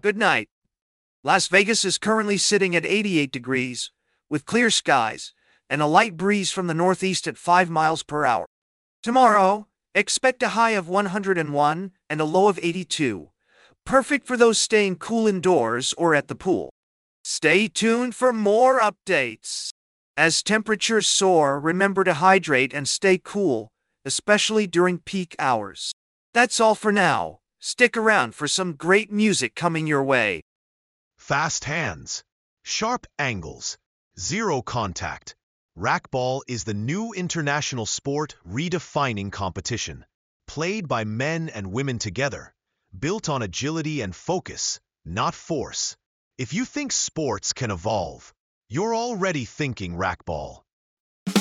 Good night. Las Vegas is currently sitting at 88 degrees, with clear skies, and a light breeze from the northeast at 5 miles per hour. Tomorrow, expect a high of 101 and a low of 82, perfect for those staying cool indoors or at the pool. Stay tuned for more updates. As temperatures soar, remember to hydrate and stay cool, especially during peak hours. That's all for now. Stick around for some great music coming your way. Fast hands, sharp angles, zero contact. Racquetball is the new international sport redefining competition. Played by men and women together, built on agility and focus, not force. If you think sports can evolve, you're already thinking racquetball.